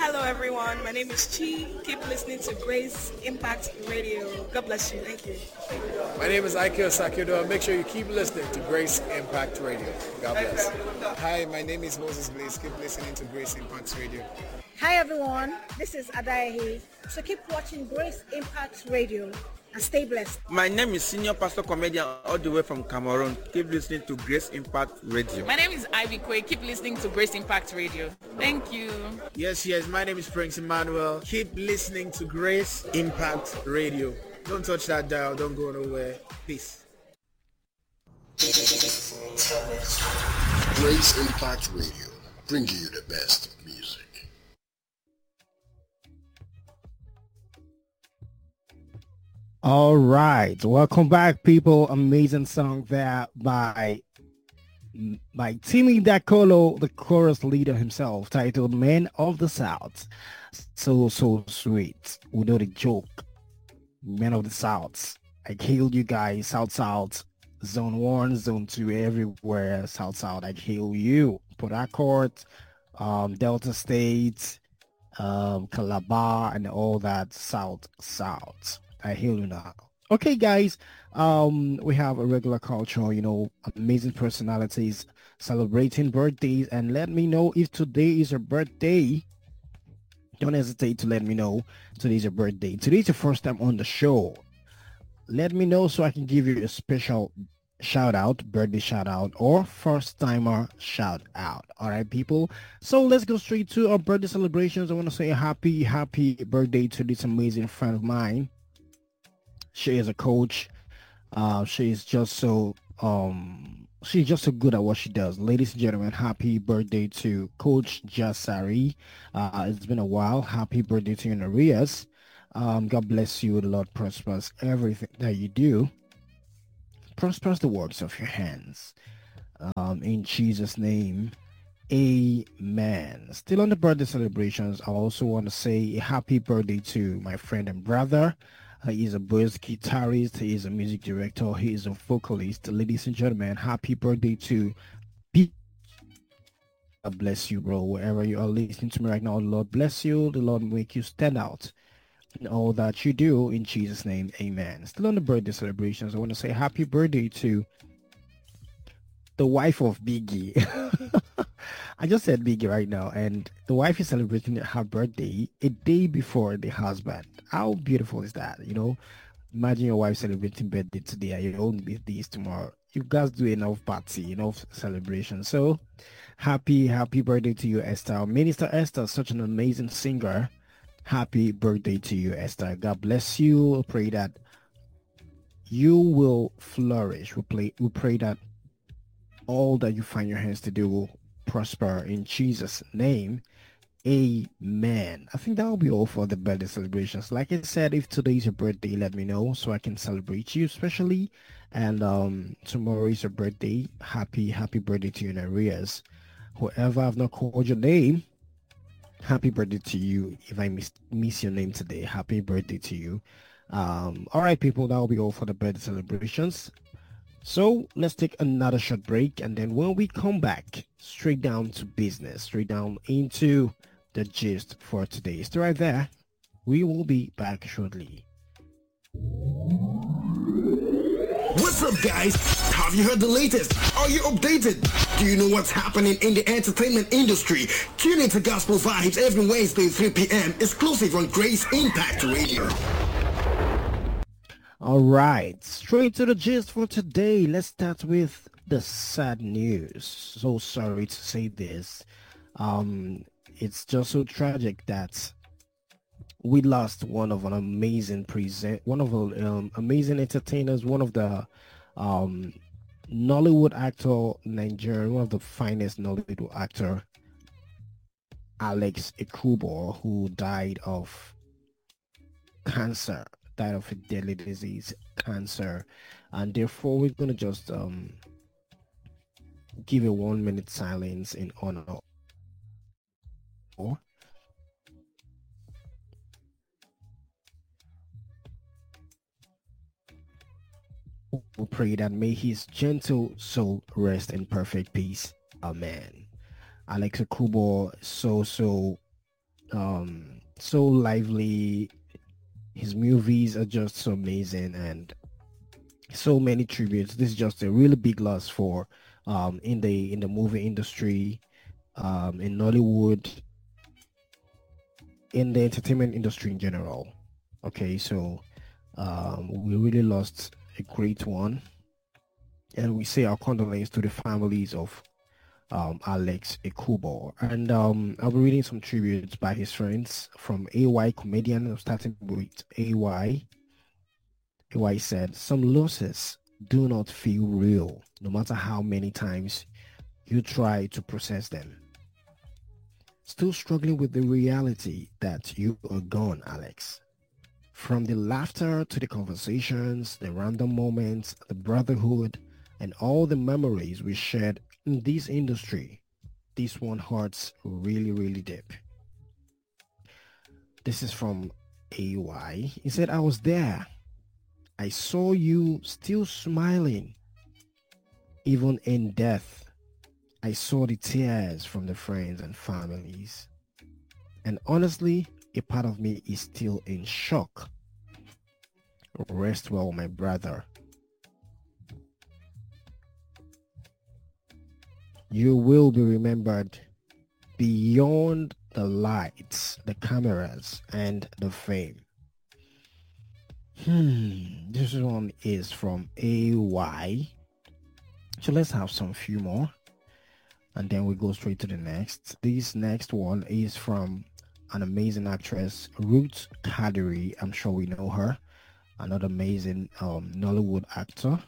Hello, everyone. My name is Chi. Keep listening to Grace Impact Radio. God bless you. Thank you. My name is Aikio Sakido. Make sure you keep listening to Grace Impact Radio. God bless. Hi, my name is Moses Blaze. Keep listening to Grace Impact Radio. Hi everyone, this is Adayahi. So keep watching Grace Impact Radio and stay blessed. My name is Senior Pastor Comedian all the way from Cameroon. Keep listening to Grace Impact Radio. My name is Ivy Kwe. Keep listening to Grace Impact Radio. Thank you. Yes, my name is Prince Emmanuel. Keep listening to Grace Impact Radio. Don't touch that dial. Don't go nowhere. Peace. Grace Impact Radio, bringing you the best of music. All right, welcome back, people. Amazing song there by Timmy Dakolo, the chorus leader himself, titled "Men of the South." So sweet. We know the joke. Men of the South. I killed you guys. South. Zone 1, Zone 2, everywhere. South. I kill you. Port Harcourt, Delta State, Calabar, and all that. South. I hear you now. Okay, guys, we have a regular culture, amazing personalities celebrating birthdays, and let me know if today is your birthday. Don't hesitate to let me know today's your birthday. Today's your first time on the show. Let me know so I can give you a special shout out, birthday shout out, or first timer shout out. All right, people. So let's go straight to our birthday celebrations. I want to say a happy birthday to this amazing friend of mine. She is a coach. She's just so good at what she does. Ladies and gentlemen, happy birthday to Coach Jasari. It's been a while. Happy birthday to you in arrears. God bless you. The Lord prospers everything that you do. Prospers the works of your hands. In Jesus' name, amen. Still on the birthday celebrations, I also want to say a happy birthday to my friend and brother. He is a bass guitarist. He is a music director. He is a vocalist. Ladies and gentlemen, happy birthday to P. God bless you, bro. Wherever you are listening to me right now, the Lord bless you. The Lord make you stand out in all that you do. In Jesus' name, amen. Still on the birthday celebrations, I want to say happy birthday to the wife of Biggie. I just said Biggie right now, and the wife is celebrating her birthday a day before the husband. How beautiful is that? Imagine your wife celebrating birthday today and your own birthday is tomorrow. You guys do enough party, enough celebration. So happy birthday to you, Esther. Minister Esther, such an amazing singer. Happy birthday to you, Esther. God bless you. Pray that you will flourish. We pray that all that you find your hands to do will prosper in Jesus' name. Amen. I think that will be all for the birthday celebrations. Like I said, if today is your birthday, let me know so I can celebrate you especially. And tomorrow is your birthday. Happy birthday to you in arrears. Whoever I've not called your name, happy birthday to you. If I miss your name today, happy birthday to you. All right, people, that will be all for the birthday celebrations. So let's take another short break, and then when we come back, straight down to business, straight down into the gist for today. Stay right there. We will be back shortly. What's up, guys? Have you heard the latest? Are you updated? Do you know what's happening in the entertainment industry? Tune into Gospel Vibes every Wednesday at 3 p.m. exclusive on Grace Impact Radio. All right, straight to the gist for today. Let's start with the sad news. So sorry to say this. It's just so tragic that we lost one of an amazing amazing entertainers, one of the Nollywood actor Nigeria, one of the finest Nollywood actor, Alex Ekubo, who died of cancer. Died of a deadly disease, cancer, and therefore we're gonna just give a 1 minute silence in honor. We pray that may his gentle soul rest in perfect peace. Amen. Alex Ekubo, so so lively. His movies are just so amazing, and so many tributes. This is just a really big loss for in the movie industry, in Nollywood, in the entertainment industry in general. Okay, so we really lost a great one, and we say our condolences to the families of Alex Ekubo. And I'll be reading some tributes by his friends from AY comedian, starting with AY. AY said, "Some losses do not feel real, no matter how many times you try to process them. Still struggling with the reality that you are gone, Alex. From the laughter to the conversations, the random moments, the brotherhood, and all the memories we shared in this industry, this one hurts really, really deep." This is from AY. He said, "I was there. I saw you still smiling. Even in death, I saw the tears from the friends and families. And honestly, a part of me is still in shock. Rest well, my brother. You will be remembered beyond the lights, the cameras, and the fame." This one is from AY. So let's have some few more, and then we go straight to the next. This next one is from an amazing actress, Ruth Kadiri. I'm sure we know her. Another amazing Nollywood actor,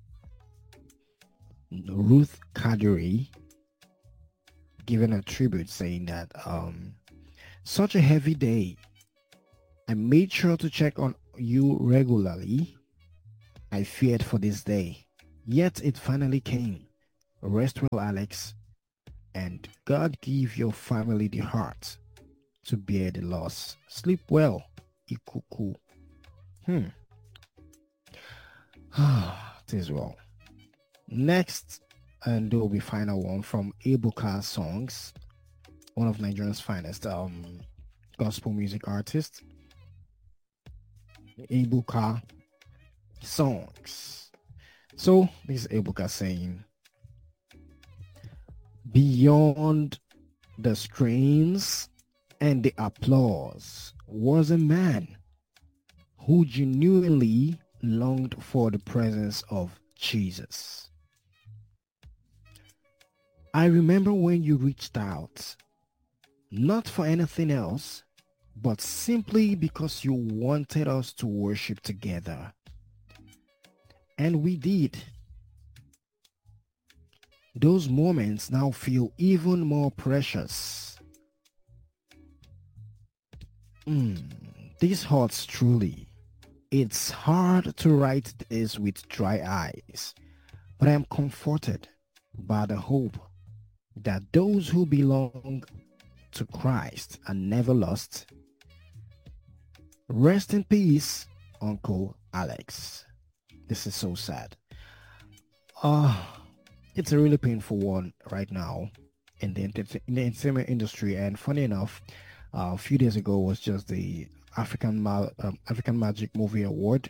Ruth Kadiri, giving a tribute, saying that such a heavy day. I made sure to check on you regularly. I feared for this day, yet it finally came. Rest well, Alex, and God give your family the heart to bear the loss. Sleep well, Ikuku. This well. Next, and there will be final one from Ebuka Songs, one of Nigeria's finest gospel music artists. Ebuka Songs. So this is Ebuka saying, "Beyond the screams and the applause was a man who genuinely longed for the presence of Jesus. I remember when you reached out, not for anything else, but simply because you wanted us to worship together. And we did. Those moments now feel even more precious. This hurts truly. It's hard to write this with dry eyes, but I am comforted by the hope that those who belong to Christ are never lost. Rest in peace, Uncle Alex." This is so sad. It's a really painful one right now in the entertainment industry. And funny enough, a few days ago was just the African Magic Movie Award,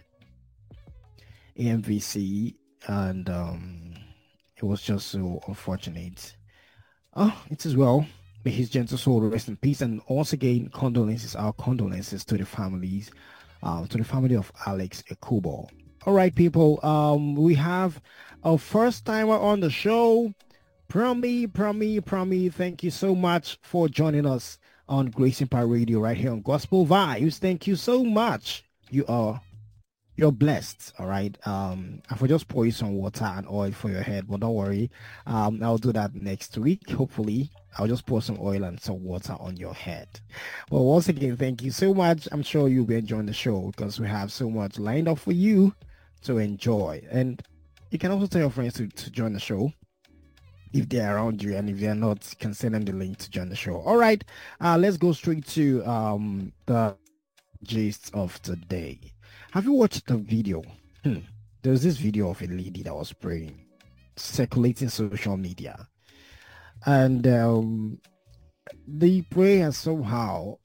AMVC, and it was just so unfortunate. It's as well. May his gentle soul rest in peace. And once again, our condolences to the families, to the family of Alex Ekubo. All right, people. We have our first timer on the show, Promi. Thank you so much for joining us on Grace Impact Radio right here on Gospel Vibes. Thank you so much. You're blessed. All right. I will just pour you some water and oil for your head, but don't worry. I'll do that next week. Hopefully, I'll just pour some oil and some water on your head. Well, once again, thank you so much. I'm sure you'll be enjoying the show because we have so much lined up for you to enjoy. And you can also tell your friends to join the show if they're around you, and if they're not, you can send them the link to join the show. All right. Let's go straight to the gist of today. Have you watched the video? There was this video of a lady that was praying, circulating social media. And the prayer somehow.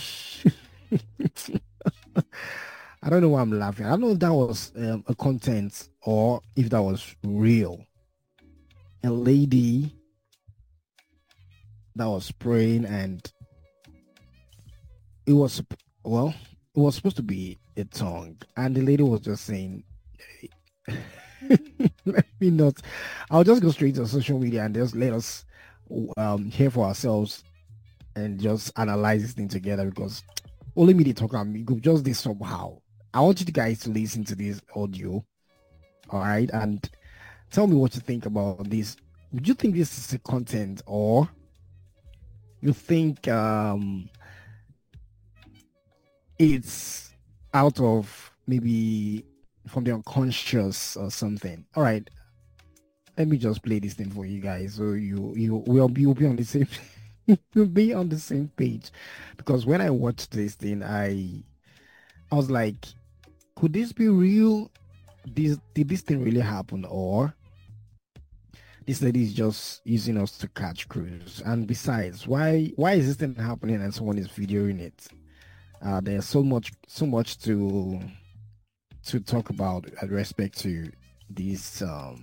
I don't know why I'm laughing. I don't know if that was a content or if that was real. A lady that was praying, and it was supposed to be a tongue, and the lady was just saying, let me not. I'll just go straight to social media and just let us hear for ourselves and just analyze this thing together, because only me they talk about me go just this somehow. I want you guys to listen to this audio, all right, and tell me what you think about this. Would you think this is a content, or you think it's out of maybe from the unconscious or something? All right, let me just play this thing for you guys, so you'll be on the same you'll be on the same page. Because when I watched this thing, I was like, could this be real? Did this thing really happen, or this lady is just using us to catch crews? And besides, why is this thing happening and someone is videoing it? There's so much to talk about with respect to this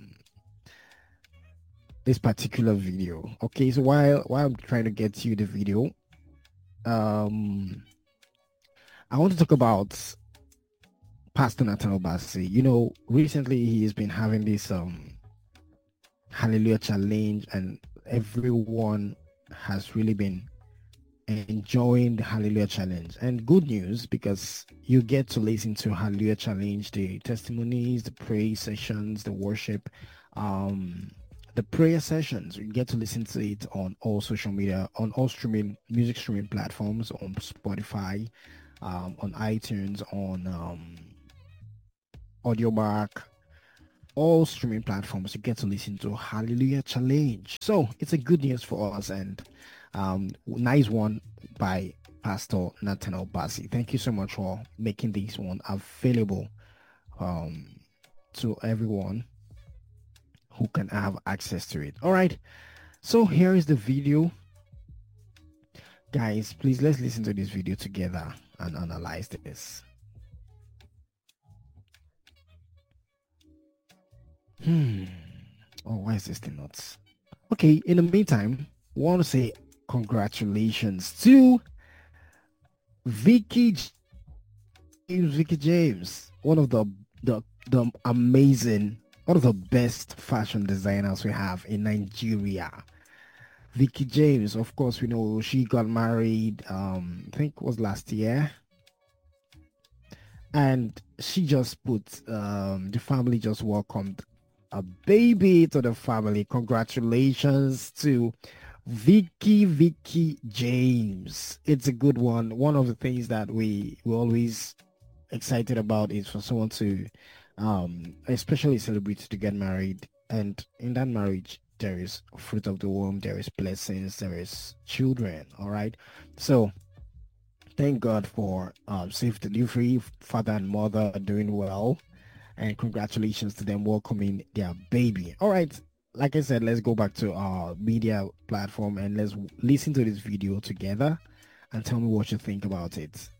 this particular video. Okay, so while I'm trying to get you the video, I want to talk about Pastor Nathaniel Bassey. You know, recently he has been having this Hallelujah Challenge, and everyone has really been enjoying the Hallelujah Challenge. And good news, because you get to listen to Hallelujah Challenge, the testimonies, the praise sessions, the worship, the prayer sessions. You get to listen to it on all social media, on all music streaming platforms, on Spotify, on iTunes, on Audiomack, all streaming platforms. You get to listen to Hallelujah Challenge. So it's a good news for us, and nice one by Pastor Nathaniel Bassey. Thank you so much for making this one available to everyone who can have access to it. All right, so here is the video, guys. Please, let's listen to this video together and analyze this. Oh, why is this thing not? Okay, in the meantime, I want to say congratulations to Vicky James, one of the amazing, one of the best fashion designers we have in Nigeria. Vicky James, of course, we know she got married, I think it was last year, and she just put the family just welcomed a baby to the family. Congratulations to Vicky James. It's a good one. One of the things that we're always excited about is for someone to especially celebrate to get married, and in that marriage there is fruit of the womb, there is blessings, there is children. All right, so thank God for safe delivery. Father and mother are doing well, and congratulations to them welcoming their baby. All right, like I said, let's go back to our media platform and let's listen to this video together and tell me what you think about it.